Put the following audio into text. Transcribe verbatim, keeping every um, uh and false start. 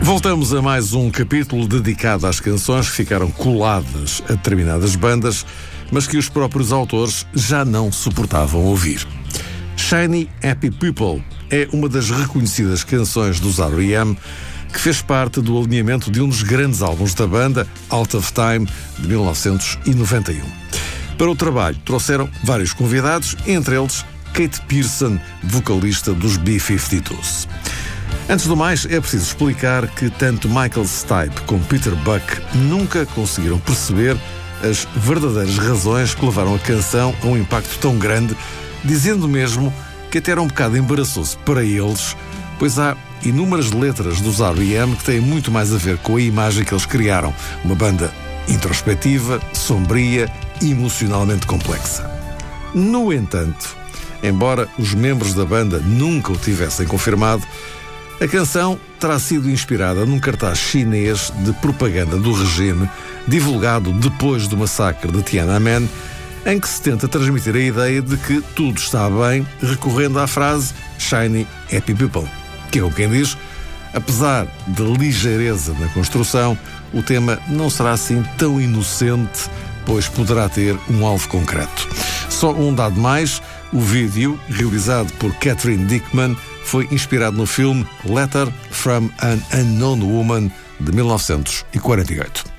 Voltamos a mais um capítulo dedicado às canções que ficaram coladas a determinadas bandas, mas que os próprios autores já não suportavam ouvir. Shiny Happy People é uma das reconhecidas canções dos R E M que fez parte do alinhamento de um dos grandes álbuns da banda, Out of Time, de mil novecentos e noventa e um. Para o trabalho trouxeram vários convidados, entre eles Kate Pierson, vocalista dos B cinquenta e dois. Antes do mais, é preciso explicar que tanto Michael Stipe como Peter Buck nunca conseguiram perceber as verdadeiras razões que levaram a canção a um impacto tão grande, dizendo mesmo que até era um bocado embaraçoso para eles, pois há inúmeras letras dos R E M que têm muito mais a ver com a imagem que eles criaram, uma banda introspectiva, sombria e emocionalmente complexa. No entanto, embora os membros da banda nunca o tivessem confirmado, a canção terá sido inspirada num cartaz chinês de propaganda do regime, divulgado depois do massacre de Tiananmen, em que se tenta transmitir a ideia de que tudo está bem, recorrendo à frase Shiny Happy People, que é o que quem diz, apesar da ligeireza na construção, o tema não será assim tão inocente, pois poderá ter um alvo concreto. Só um dado mais, o vídeo, realizado por Catherine Dickman, foi inspirado no filme Letter from an Unknown Woman, de mil novecentos e quarenta e oito.